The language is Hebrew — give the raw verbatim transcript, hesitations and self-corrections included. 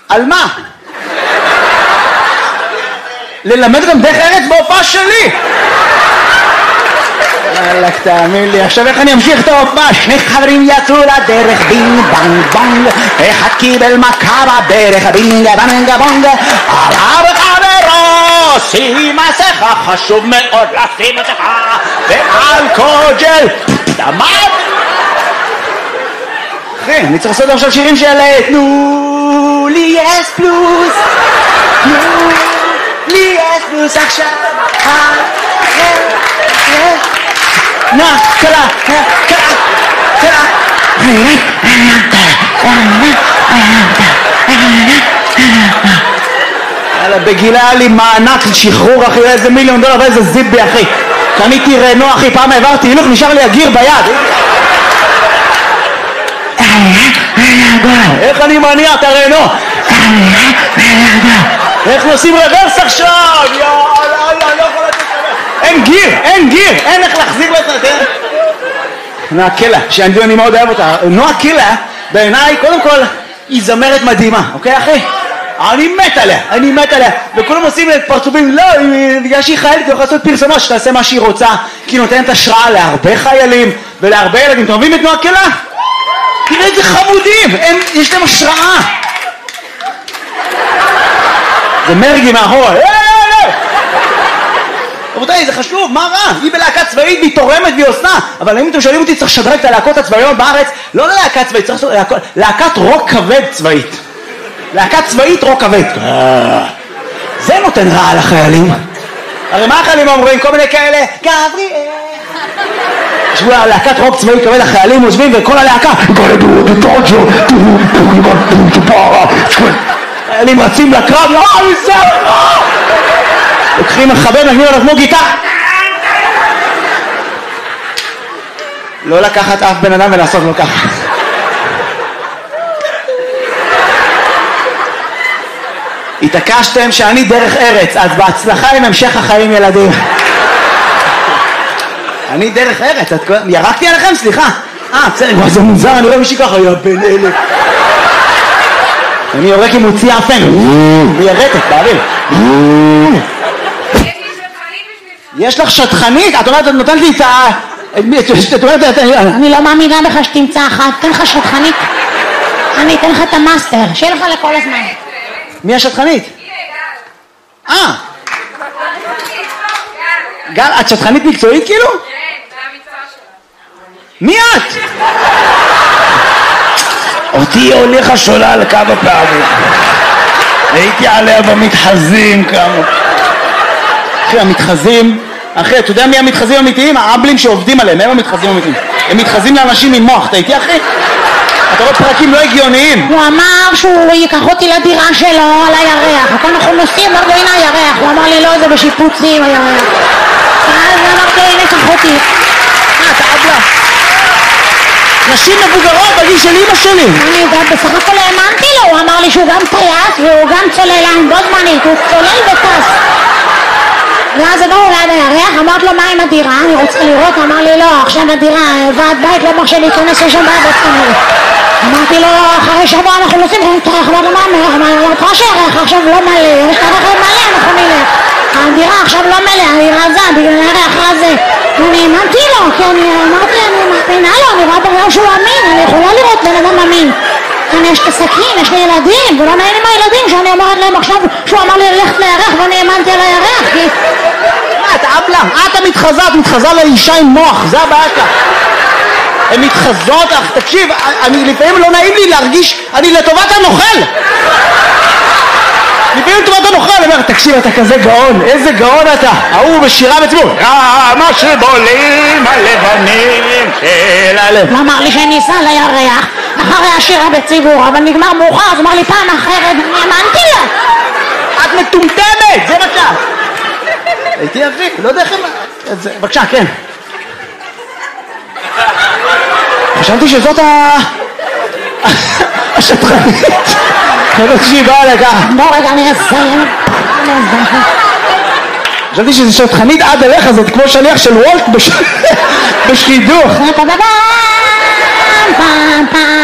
על מה? ללמד אותם דרך ארץ בהופעה שלי. וואלק, תאמין לי, עכשיו איך אני אמשיך את ההופעה? שני חברים יצאו לדרך, בינג בנג בונג, אחד קיבל מכה בדרך, בינג בנג בונג, עליו חברו, שים מסכה, חשוב מאוד לשים מסכה, ואלכוג'ל, דמד. אחי, אני צריך לעשות עכשיו שירים של תנו לי אס פלוס, תנו לי אס פלוס עכשיו, נה, קלה, קלה, קלה. בגילה היה לי מענק שחרור אחי, איזה מיליון דולר ואיזה זיבי אחי. קניתי רנו אחי, פעם העברתי הילוך, נשאר לי הגיר ביד. איך אני מניע את הרנו? איך נוסעים רוורס עכשיו? יאללה, לא יכול לתת רוורס. אין גיר, אין גיר, אין איך להחזיר לזה. נועה קילה, שאני מאוד אוהב אותה. נועה קילה, בעיניי, קודם כל, היא זמרת מדהימה, אוקיי אחי? אני מת עליה, אני מת עליה. וכולם עושים את פרצופים, לא, בגלל שהיא חיילת, היא יכולה לעשות פרסומה שתעשה מה שהיא רוצה, כי היא נותנת השראה להרבה חיילים ולהרבה ילדים. אתם אוהבים את נועה קילה? תראה איזה חמודים, הם, יש להם השראה. זה מרגי מאחורה. רבותיי, זה חשוב, מה רע? היא בלהקה צבאית והיא תורמת והיא עושה. אבל אם אתם שואלים אותי, צריך לשדרג את הלהקות הצבאיות בארץ, לא ללהקה צבאית, צריך לעשות להקת רוק כבד צבאית. להקת צבאית רוק כבד. זה נותן רע לחיילים. הרי מה החיילים אומרים? כל מיני כאלה, גבריאל. ישבו להקת רוק צבאי כבד, החיילים יושבים וכל הלהקה חיילים רצים לקרב, לא, זה לא! לוקחים מחבר, נגנים עליו כמו גיטה. לא לקחת אף בן אדם ולעשות לו ככה. התעקשתם שאני דרך ארץ, אז בהצלחה עם המשך החיים ילדים. אני דרך ארץ, ירקתי עליכם? סליחה. אה, בסדר, זה מוזר, אני רואה מישהי ככה, יא בן אלה. אני יורק עם מוציא אפן, מיירטת, באוויר. יש לך שטחנית? את אומרת, את נותנת לי את ה... את אומרת, אני לא מאמינה בך שתמצא אחת, תן לך שטחנית. אני אתן לך את המאסטר, שיהיה לך לכל הזמן. מי השטחנית? אה. גל, את שטחנית מקצועית כאילו? כן, זה המקצוע שלה. מי את? אותי הוליכה שולל כמה פעמים. הייתי עליה במתחזים כמה. אחי, המתחזים, אחי, אתה יודע מי המתחזים האמיתיים? האבלים שעובדים עליהם, הם המתחזים האמיתיים. הם מתחזים לאנשים עם מוח, אתה איתי אחי? אתה רואה פרקים לא הגיוניים. הוא אמר שהוא ייקח אותי לדירה שלו על הירח. הכל אנחנו נוסעים, אמרנו הנה הירח. הוא אמר לי לא, זה בשיפוצים הירח. אז אמרתי הנה קח אותי. אה, אתה אבלה. נשים מבוגרות בגיל של אמא שלי. אני יודעת, בסך הכל האמנתי לו. הוא אמר לי שהוא גם טייס והוא גם צוללן בו זמנית. הוא צולל וטס. ואז עברנו ליד הירח, אמרת לו מה עם הדירה? אני רוצה לראות, אמר לי לא, עכשיו הדירה, ועד בית לא מרשה להיכנס לשם בעד כנראה. אמרתי לו, אחרי שבוע אנחנו נוסעים, אמרתי לו מה אומר? אמרתי לך שהירח עכשיו לא מלא, יש את הרכב מלא, אנחנו נלך. הדירה עכשיו לא מלא, אני רזה, בגלל הירח הזה. ואני האמנתי לו, כי אני אמרתי, אני מאמינה לו, אני רואה בגלל שהוא אמין, אני יכולה לראות בן אדם אמין. כאן יש את הסכין, יש לי ילדים, ולא נעים עם הילדים שאני אומרת להם עכשיו שהוא אמר לי ללכת לירח ואני האמנתי על הירח, כי... מה, את אבלה? את המתחזה, את מתחזה לאישה עם מוח, זה הבעיה שלך. הן מתחזות, אך תקשיב, אני לפעמים לא נעים לי להרגיש, אני לטובת הנוכל. לפעמים לטובת הנוכל, אני אומר, תקשיב, אתה כזה גאון, איזה גאון אתה. ההוא בשירה בציבור, מה שבולים הלבנים של הלב. הוא אמר לי שאני אסע לירח אחרי השירה בציבור, אבל נגמר מאוחר, אז אמר לי פעם אחרת, אני האמנתי לו. את מטומטמת, זה בבקשה. הייתי יפי, לא יודע איך... בבקשה, כן. חשבתי שזאת ה... השטחנית. חשבתי שהיא באה לכך. בוא רגע, אני אסיים. חשבתי שזה שטחנית עד אליך, זאת כמו שליח של וולט בשידוך.